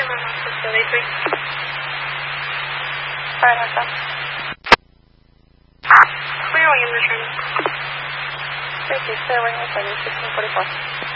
Alright, how's that? Clear Williams returning. Thank you. Clear Williams returning, 1644.